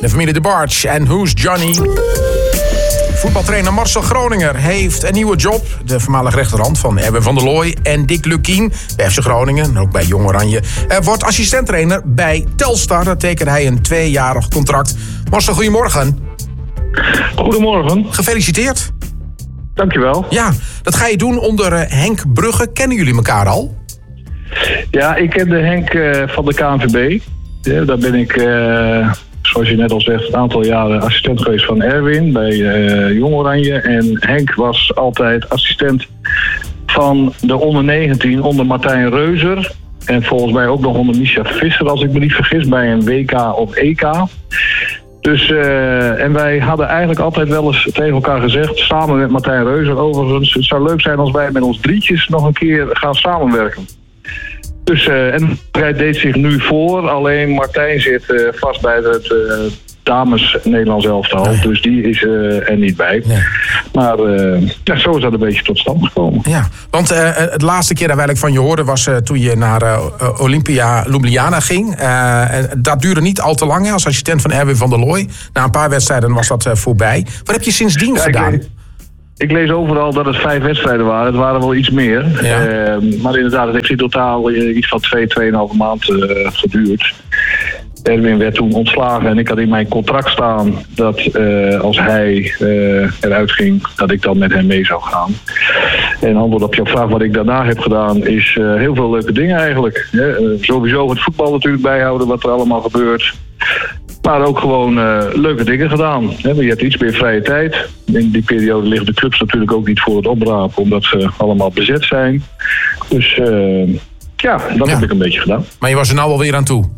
De familie De Barge en Who's Johnny? Voetbaltrainer Marcel Groninger heeft een nieuwe job. De voormalige rechterhand van Erwin van der Looy en Dick Lukien bij FC Groningen, en ook bij Jong Oranje, wordt assistenttrainer bij Telstar. Daar tekent hij een 2-jarig contract. Marcel, goedemorgen. Goedemorgen. Gefeliciteerd. Dankjewel. Ja, dat ga je doen onder Henk Brugge. Kennen jullie elkaar al? Ja, ik kende Henk van de KNVB. Ja, daar ben ik, zoals je net al zegt, een aantal jaren assistent geweest van Erwin bij Jong Oranje. En Henk was altijd assistent van de onder 19, onder Martijn Reuser. En volgens mij ook nog onder Misha Visser, als ik me niet vergis, bij een WK of EK. Dus, en wij hadden eigenlijk altijd wel eens tegen elkaar gezegd, samen met Martijn Reuser overigens, het zou leuk zijn als wij met ons drietjes nog een keer gaan samenwerken. Dus, en hij deed zich nu voor, alleen Martijn zit vast bij het dames Nederlands elftal, dus die is er niet bij. Nee. Maar ja, zo is dat een beetje tot stand gekomen. Ja, want het laatste keer dat wij van je hoorden was toen je naar Olympia Ljubljana ging. Dat duurde niet al te lang als assistent van Erwin van der Looy. Na een paar wedstrijden was dat voorbij. Wat heb je sindsdien gedaan? Ik lees overal dat het 5 wedstrijden waren. Het waren wel iets meer. Ja. Maar inderdaad, het heeft in totaal iets van 2,5 maand geduurd. Erwin werd toen ontslagen en ik had in mijn contract staan dat als hij eruit ging, dat ik dan met hem mee zou gaan. En antwoord op jouw vraag wat ik daarna heb gedaan is heel veel leuke dingen eigenlijk. Sowieso het voetbal natuurlijk bijhouden, wat er allemaal gebeurt. Maar ook gewoon leuke dingen gedaan. Je hebt iets meer vrije tijd. In die periode liggen de clubs natuurlijk ook niet voor het oprapen, omdat ze allemaal bezet zijn. Dus dat heb ik een beetje gedaan. Maar je was er nou alweer aan toe?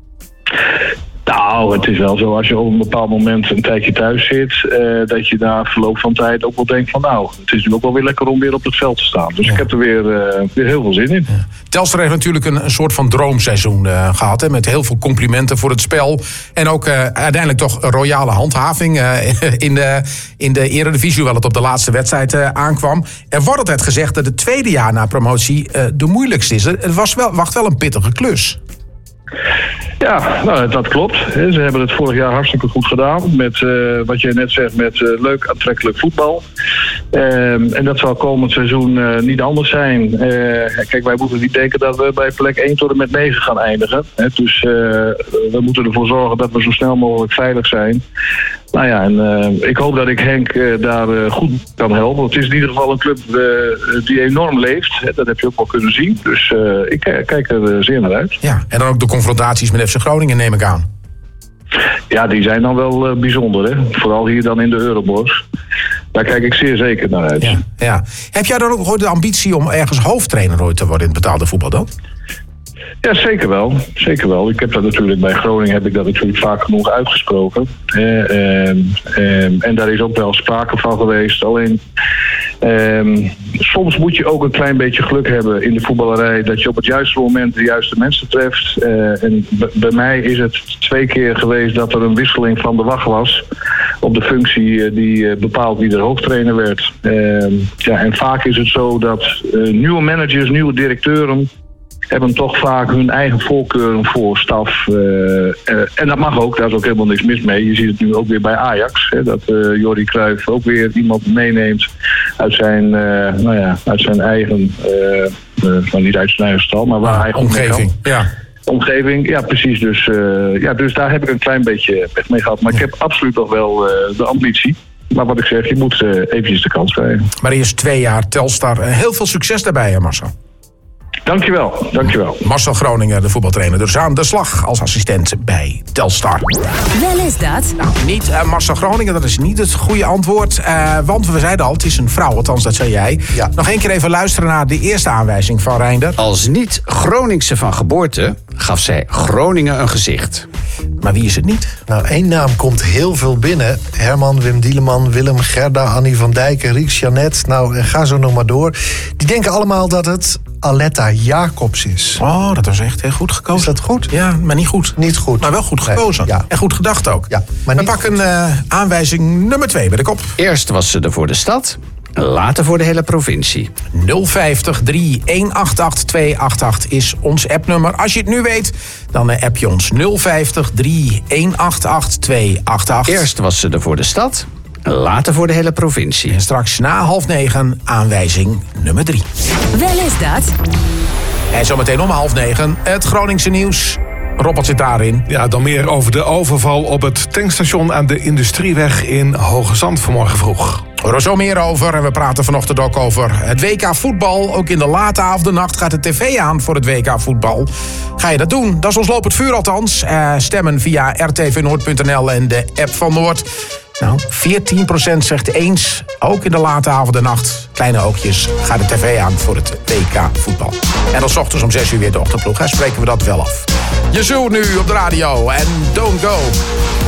Nou, het is wel zo, als je op een bepaald moment een tijdje thuis zit, dat je na verloop van tijd ook wel denkt van nou, het is nu ook wel weer lekker om weer op het veld te staan. Dus ik heb er weer heel veel zin in. Ja. Telstar heeft natuurlijk een soort van droomseizoen gehad, hè, met heel veel complimenten voor het spel. En ook uiteindelijk toch een royale handhaving in de Eredivisie, hoewel het op de laatste wedstrijd aankwam. Er wordt altijd gezegd dat het tweede jaar na promotie de moeilijkste is. Het wacht wel een pittige klus. Ja, nou, dat klopt. Ze hebben het vorig jaar hartstikke goed gedaan. Met wat jij net zegt, met leuk aantrekkelijk voetbal. En dat zal komend seizoen niet anders zijn. Kijk, wij moeten niet denken dat we bij plek 1 tot en met 9 gaan eindigen. Dus we moeten ervoor zorgen dat we zo snel mogelijk veilig zijn. Nou ja, en ik hoop dat ik Henk daar goed kan helpen. Het is in ieder geval een club die enorm leeft. Dat heb je ook wel kunnen zien. Dus ik kijk er zeer naar uit. Ja, en dan ook de confrontaties met FC Groningen, neem ik aan. Ja, die zijn dan wel bijzonder, hè. Vooral hier dan in de Euroborg. Daar kijk ik zeer zeker naar uit. Ja. Heb jij dan ook ooit de ambitie om ergens hoofdtrainer ooit te worden in het betaalde voetbal dan? Ja, zeker wel. Zeker wel. Ik heb dat natuurlijk bij Groningen heb ik dat natuurlijk vaak genoeg uitgesproken. En daar is ook wel sprake van geweest. Alleen soms moet je ook een klein beetje geluk hebben in de voetballerij dat je op het juiste moment de juiste mensen treft. En bij mij is het 2 keer geweest dat er een wisseling van de wacht was op de functie die bepaalt wie de hoofdtrainer werd. En vaak is het zo dat nieuwe managers, nieuwe directeuren hebben toch vaak hun eigen voorkeuren voor staf. En dat mag ook, daar is ook helemaal niks mis mee. Je ziet het nu ook weer bij Ajax. Hè, dat Jordi Cruijff ook weer iemand meeneemt uit zijn, uit zijn eigen, niet uit zijn eigen stal, maar waar hij goed omgeving. Omgeving, ja precies. Dus daar heb ik een klein beetje pech mee gehad. Maar ik heb absoluut nog wel de ambitie. Maar wat ik zeg, je moet eventjes de kans krijgen. Maar eerst 2 jaar Telstar. Heel veel succes daarbij, hè Marcel. Dankjewel. Marcel Groninger, de voetbaltrainer, dus aan de slag als assistent bij Telstar. Wel is dat? Nou, niet Marcel Groninger, dat is niet het goede antwoord. Want we zeiden al, het is een vrouw, althans dat zei jij. Ja. Nog 1 keer even luisteren naar de eerste aanwijzing van Reinder. Als niet-Groningse van geboorte gaf zij Groningen een gezicht. Maar wie is het niet? Nou, 1 naam komt heel veel binnen. Herman, Wim Dieleman, Willem, Gerda, Annie van Dijken, Rieks, Jeannette. Nou, ga zo nog maar door. Die denken allemaal dat het Aletta Jacobs is. Oh, dat was echt heel goed gekozen. Is dat goed? Ja, maar niet goed. Niet goed. Maar wel goed gekozen. Nee, ja. En goed gedacht ook. Ja, maar we pakken aanwijzing nummer 2 bij de kop. Eerst was ze er voor de stad. later voor de hele provincie. 050 3188 288 is ons appnummer. Als je het nu weet, dan app je ons 050 3188 288. Eerst was ze er voor de stad, later voor de hele provincie. En straks na 8:30 aanwijzing nummer 3. Wel is dat. En zometeen om 8:30 het Groningse nieuws. Robert zit daarin. Ja, dan meer over de overval op het tankstation aan de Industrieweg in Hoogezand vanmorgen vroeg. We horen zo meer over en we praten vanochtend ook over het WK voetbal. Ook in de late avondnacht gaat de tv aan voor het WK voetbal. Ga je dat doen? Dat is ons lopend vuur althans. Stemmen via rtvnoord.nl en de app van Noord. Nou, 14% zegt eens, ook in de late avond en nacht, kleine oogjes, gaat de tv aan voor het WK voetbal. En dan 's ochtends om 6 uur weer de ochtendploeg. Spreken we dat wel af. Je zoekt nu op de radio en don't go.